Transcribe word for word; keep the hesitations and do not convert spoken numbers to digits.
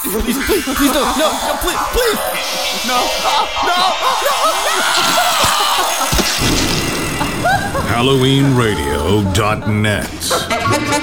Please, please, please, no, no, no, please, please. No, no, no. Halloween Radio dot net